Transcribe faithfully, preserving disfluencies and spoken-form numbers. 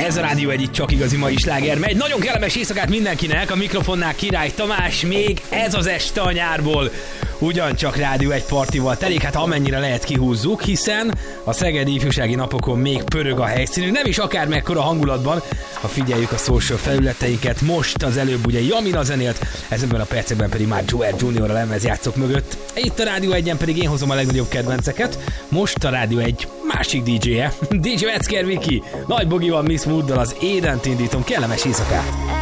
Ez a Rádió egy, itt csak igazi mai sláger megy. Nagyon kellemes éjszakát mindenkinek, a mikrofonnál Király Tamás, még ez az este a nyárból. Ugyancsak Rádió egy partival telik, hát amennyire lehet kihúzzuk, hiszen a szegedi ifjúsági napokon még pörög a helyszínünk, nem is akár mekkora hangulatban, ha figyeljük a social felületeinket. Most az előbb ugye Jamina zenélt, ezenben a percekben pedig már Joel junior a lemezjátszók mögött. Itt a Rádió egyen pedig én hozom a legnagyobb kedvenceket. Most a Rádió egy másik dé dzsé-je, dé dzsé Metzger Viki. Nagy Bogi van Miss Mooddal, az Édent indítom, kellemes éjszakát!